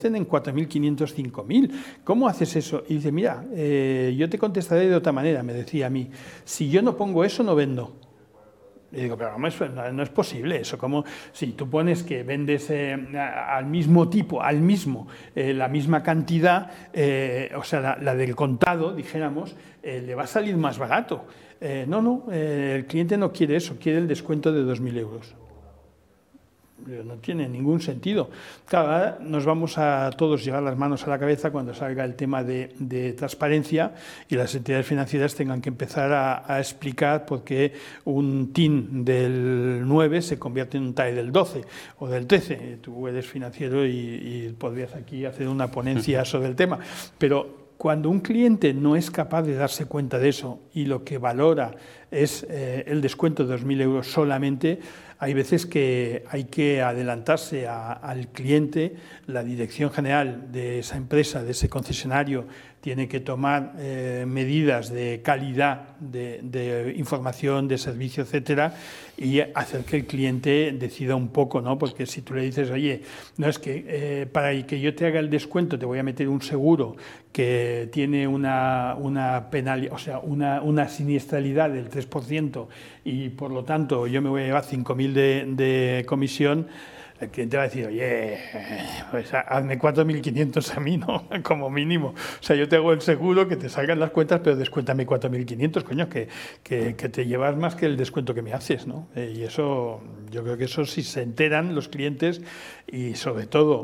en 4.500, 5.000. ¿Cómo haces eso? Y dice, mira, yo te contestaré de otra manera, me decía a mí. Si yo no pongo eso, no vendo. Y digo, pero no es posible eso. Como si tú pones que vendes al mismo tipo, la misma cantidad, o sea, la del contado, dijéramos, le va a salir más barato. No, el cliente no quiere eso, quiere el descuento de 2.000 euros. No tiene ningún sentido. Claro, ahora nos vamos a todos llevar las manos a la cabeza cuando salga el tema de transparencia y las entidades financieras tengan que empezar a explicar por qué un TIN del 9 se convierte en un TAE del 12 o del 13. Tú eres financiero y podrías aquí hacer una ponencia sobre el tema, pero cuando un cliente no es capaz de darse cuenta de eso y lo que valora es el descuento de 2.000 euros solamente, hay veces que hay que adelantarse al cliente. La dirección general de esa empresa, de ese concesionario, tiene que tomar medidas de calidad de información, de servicio, etcétera, y hacer que el cliente decida un poco, ¿no? Porque si tú le dices, oye, no es que para que yo te haga el descuento te voy a meter un seguro que tiene una penalidad, o sea, una siniestralidad del 3% y por lo tanto yo me voy a llevar 5.000 de comisión, el cliente va a decir, oye, pues hazme 4.500 a mí, ¿no? Como mínimo. O sea, yo te hago el seguro, que te salgan las cuentas, pero descuéntame 4.500, coño, que te llevas más que el descuento que me haces, ¿no? Y eso, yo creo que eso sí se enteran los clientes y sobre todo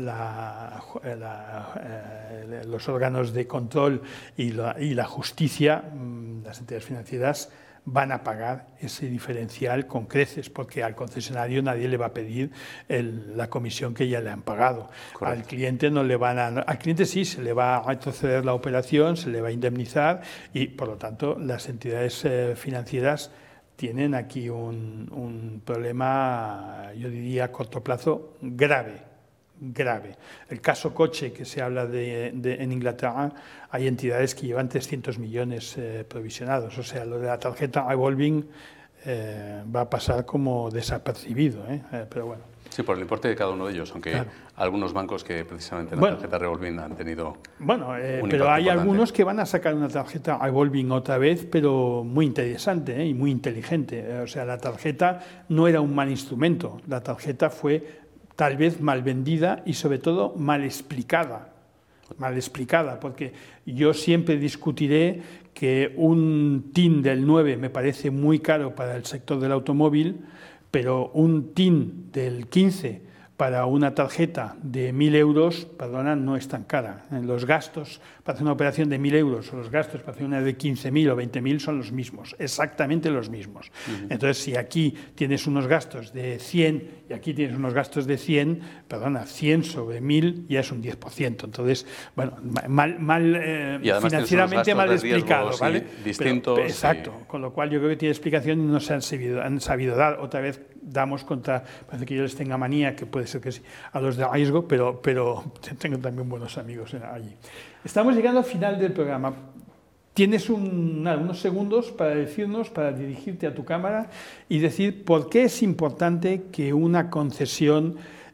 los órganos de control y la justicia, las entidades financieras, van a pagar ese diferencial con creces, porque al concesionario nadie le va a pedir la comisión que ya le han pagado. Correcto. Al cliente no le al cliente sí se le va a retroceder la operación, se le va a indemnizar y, por lo tanto, las entidades financieras tienen aquí un problema, yo diría, a corto plazo grave. El caso coche que se habla en Inglaterra, hay entidades que llevan 300 millones provisionados. O sea, lo de la tarjeta revolving va a pasar como desapercibido, pero bueno. Sí, por el importe de cada uno de ellos, aunque claro, algunos bancos que precisamente la tarjeta revolving han tenido pero hay importante. Algunos que van a sacar una tarjeta revolving otra vez, pero muy interesante y muy inteligente. O sea, la tarjeta no era un mal instrumento, la tarjeta fue tal vez mal vendida y sobre todo mal explicada, porque yo siempre discutiré que un TIN del 9 me parece muy caro para el sector del automóvil, pero un TIN del 15 para una tarjeta de 1.000 euros, perdona, no es tan cara. Los gastos para hacer una operación de 1.000 euros o los gastos para hacer una de 15.000 o 20.000 son los mismos, exactamente los mismos. Entonces, si aquí tienes unos gastos de 100 y aquí tienes unos gastos de 100, perdona, 100 sobre 1.000 ya es un 10%. Entonces, bueno, financieramente mal explicado, ¿vale? Distintos. Pero, exacto, con lo cual yo creo que tiene explicación y no se han sabido dar. Otra vez damos contra, parece que yo les tenga manía, que puede ser que sí, a los de riesgo, pero tengo también buenos amigos allí. Estamos llegando al final del programa. Tienes unos segundos para decirnos, para dirigirte a tu cámara y decir por qué es importante que una concesión,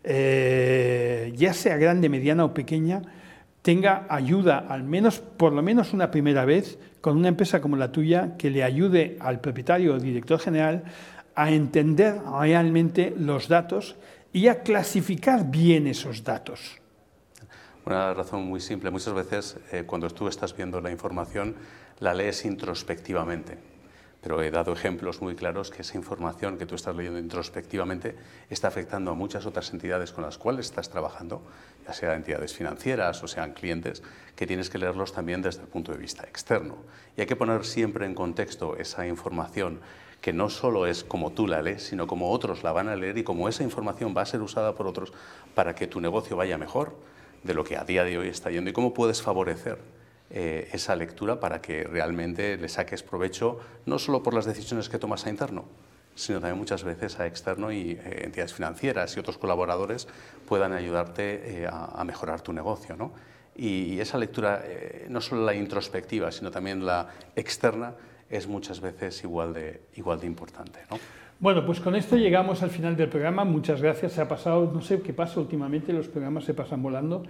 ya sea grande, mediana o pequeña, tenga ayuda, por lo menos una primera vez, con una empresa como la tuya, que le ayude al propietario o director general a entender realmente los datos y a clasificar bien esos datos. Una razón muy simple. Muchas veces cuando tú estás viendo la información la lees introspectivamente, pero he dado ejemplos muy claros que esa información que tú estás leyendo introspectivamente está afectando a muchas otras entidades con las cuales estás trabajando, ya sea entidades financieras o sean clientes, que tienes que leerlos también desde el punto de vista externo. Y hay que poner siempre en contexto esa información que no solo es como tú la lees, sino como otros la van a leer y como esa información va a ser usada por otros para que tu negocio vaya mejor de lo que a día de hoy está yendo y cómo puedes favorecer esa lectura para que realmente le saques provecho no solo por las decisiones que tomas a interno, sino también muchas veces a externo y entidades financieras y otros colaboradores puedan ayudarte a mejorar tu negocio, ¿no? Y esa lectura, no solo la introspectiva, sino también la externa, es muchas veces igual de importante, ¿no? Bueno, pues con esto llegamos al final del programa. Muchas gracias. Se ha pasado, no sé qué pasa últimamente, los programas se pasan volando.